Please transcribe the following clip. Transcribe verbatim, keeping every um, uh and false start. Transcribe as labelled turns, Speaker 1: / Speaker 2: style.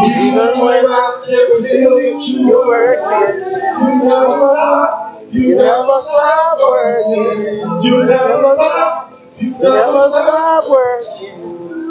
Speaker 1: Even when I never feel it, you're working. You never stop. You never stop working. You never stop. You never stop working.